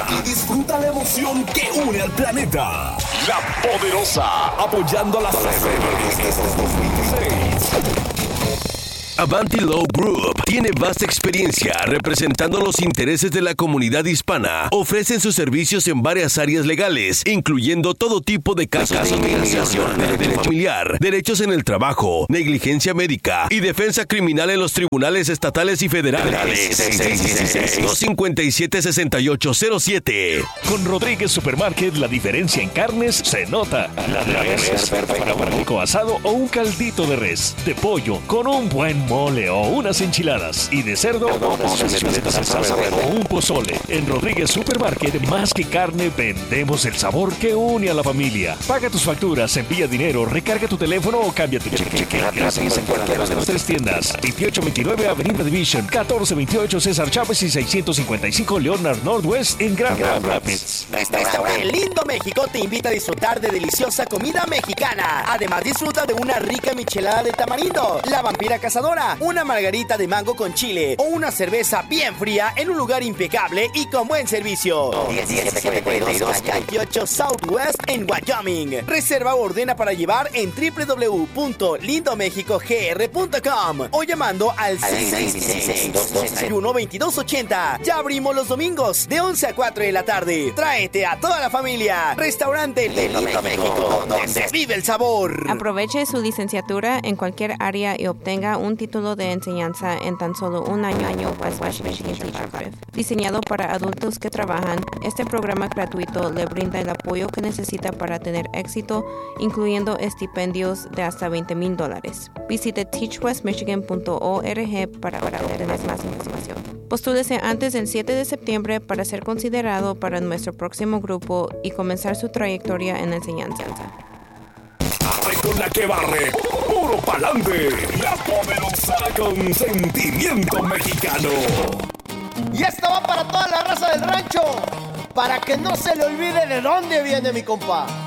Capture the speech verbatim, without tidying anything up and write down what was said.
y disfruta la emoción que une al planeta. La Poderosa, apoyando a las efemérides dos mil dieciséis. Avanti Law Group tiene vasta experiencia representando los intereses de la comunidad hispana. Ofrecen sus servicios en varias áreas legales, incluyendo todo tipo de casos de inmigración, derecho familiar, derechos en el trabajo, negligencia médica y defensa criminal en los tribunales estatales y federales. dos cinco siete, seis ocho cero siete. Con Rodríguez Supermarket, la diferencia en carnes se nota. La de res, para barbacoa asado o un caldito de res, de pollo, con un buen mole o unas enchiladas, y de cerdo o un pozole. En Rodríguez Supermarket, más que carne, vendemos el sabor que une a la familia. Paga tus facturas, envía dinero, recarga tu teléfono o cambia tu cheque. Gratis en cualquiera de las tres tiendas. veintiocho veintinueve Avenida Division, catorce veintiocho César Chávez y seiscientos cincuenta y cinco Leonard Northwest en Grand Rapids. Restaurante Lindo México te invita a disfrutar de deliciosa comida mexicana. Además, disfruta de una rica michelada de tamarindo, la vampira cazadora, una margarita de mango con chile o una cerveza bien fría en un lugar impecable y con buen servicio. diecisiete cuarenta y dos veintiocho Southwest en Wyoming. Reserva o ordena para llevar en doble u doble u doble u punto lindo mexico g r punto com o llamando al seis seis seis, dos dos uno, veintidós ochenta. Ya abrimos los domingos de once a cuatro de la tarde. Tráete a toda la familia. Restaurante Lindo México, donde vive el sabor. Aproveche su licenciatura en cualquier área y obtenga un título de enseñanza en tan solo un año. año West Michigan Teacher Prep. Diseñado para adultos que trabajan, este programa gratuito le brinda el apoyo que necesita para tener éxito, incluyendo estipendios de hasta veinte mil dólares. Visite teach west michigan punto org para, para obtener más información. Postúlese antes del siete de septiembre para ser considerado para nuestro próximo grupo y comenzar su trayectoria en la enseñanza. Con la que barre, puro pa'lante, la Poderosa con sentimiento mexicano. Y esta va para toda la raza del rancho, para que no se le olvide de dónde viene mi compa.